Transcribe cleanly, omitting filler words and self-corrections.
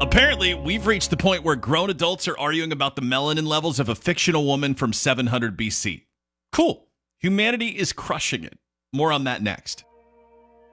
Apparently, we've reached the point where grown adults are arguing about the melanin levels of a fictional woman from 700 BC. Cool. Humanity is crushing it. More on that next.